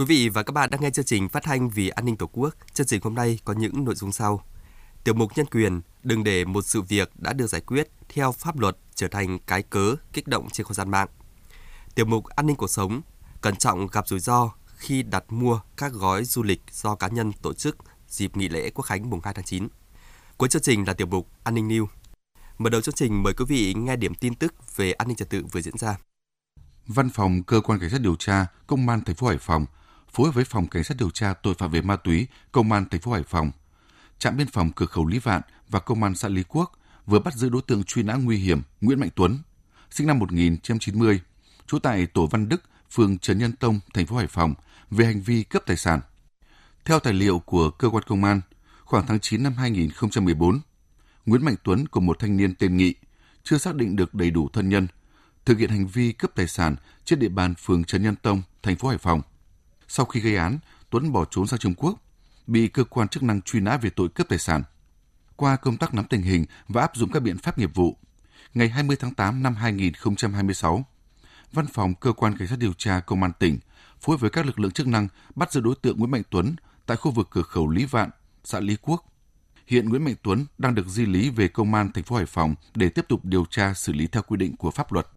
Quý vị và các bạn đang nghe chương trình phát thanh Vì An ninh Tổ quốc. Chương trình hôm nay có những nội dung sau. Tiểu mục nhân quyền, đừng để một sự việc đã được giải quyết theo pháp luật trở thành cái cớ kích động trên không gian mạng. Tiểu mục an ninh cuộc sống, cẩn trọng gặp rủi ro khi đặt mua các gói du lịch do cá nhân tổ chức dịp nghỉ lễ Quốc khánh mùng 2 tháng 9. Cuối chương trình là tiểu mục An ninh News. Mở đầu chương trình mời quý vị nghe điểm tin tức về an ninh trật tự vừa diễn ra. Văn phòng Cơ quan Cảnh sát điều tra Công an thành phố Hải Phòng phối hợp với Phòng Cảnh sát điều tra tội phạm về ma túy Công an thành phố Hải Phòng, trạm biên phòng cửa khẩu Lý Vạn và Công an xã Lý Quốc vừa bắt giữ đối tượng truy nã nguy hiểm Nguyễn Mạnh Tuấn, sinh năm 1990, trú tại tổ Văn Đức, phường Trần Nhân Tông, thành phố Hải Phòng về hành vi cướp tài sản. Theo tài liệu của cơ quan công an, khoảng tháng 9 năm 2014, Nguyễn Mạnh Tuấn cùng một thanh niên tên Nghị, chưa xác định được đầy đủ thân nhân, thực hiện hành vi cướp tài sản trên địa bàn phường Trần Nhân Tông, thành phố Hải Phòng. Sau khi gây án, Tuấn bỏ trốn sang Trung Quốc, bị cơ quan chức năng truy nã về tội cướp tài sản. Qua công tác nắm tình hình và áp dụng các biện pháp nghiệp vụ, ngày 20 tháng 8 năm 2026, Văn phòng Cơ quan Cảnh sát điều tra Công an tỉnh phối hợp với các lực lượng chức năng bắt giữ đối tượng Nguyễn Mạnh Tuấn tại khu vực cửa khẩu Lý Vạn, xã Lý Quốc. Hiện Nguyễn Mạnh Tuấn đang được di lý về Công an thành phố Hải Phòng để tiếp tục điều tra xử lý theo quy định của pháp luật.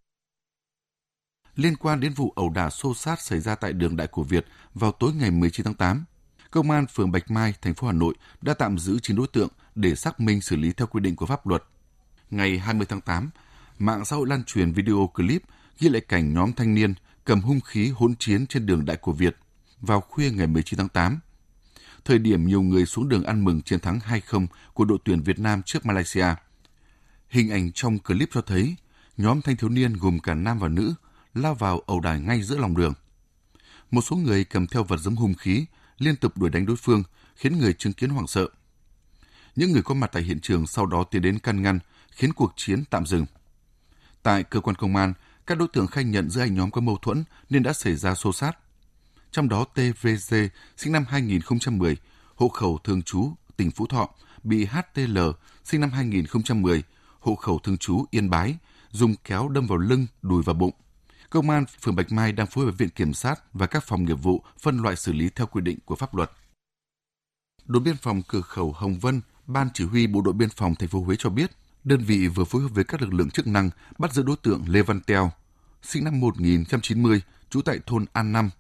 Liên quan đến vụ ẩu đả xô xát xảy ra tại đường Đại Cổ Việt vào tối ngày 19 tháng 8, Công an phường Bạch Mai, thành phố Hà Nội đã tạm giữ 9 đối tượng để xác minh xử lý theo quy định của pháp luật. Ngày 20 tháng 8, mạng xã hội lan truyền video clip ghi lại cảnh nhóm thanh niên cầm hung khí hỗn chiến trên đường Đại Cổ Việt vào khuya ngày 19 tháng 8. Thời điểm nhiều người xuống đường ăn mừng chiến thắng 2-0 của đội tuyển Việt Nam trước Malaysia. Hình ảnh trong clip cho thấy nhóm thanh thiếu niên gồm cả nam và nữ lao vào ẩu đả ngay giữa lòng đường. Một số người cầm theo vật giống hung khí liên tục đuổi đánh đối phương, khiến người chứng kiến hoảng sợ. Những người có mặt tại hiện trường sau đó tiến đến can ngăn, khiến cuộc chiến tạm dừng. Tại cơ quan công an, các đối tượng khai nhận giữa hai nhóm có mâu thuẫn nên đã xảy ra xô xát. Trong đó TVG sinh năm 2010, hộ khẩu thường trú tỉnh Phú Thọ, bị HTL sinh năm 2010, hộ khẩu thường trú Yên Bái, dùng kéo đâm vào lưng, đùi và bụng. Công an phường Bạch Mai đang phối hợp với Viện Kiểm sát và các phòng nghiệp vụ phân loại xử lý theo quy định của pháp luật. Đồn biên phòng cửa khẩu Hồng Vân, Ban Chỉ huy Bộ đội Biên phòng thành phố Huế cho biết, đơn vị vừa phối hợp với các lực lượng chức năng bắt giữ đối tượng Lê Văn Teo, sinh năm 1990, trú tại thôn An Năm,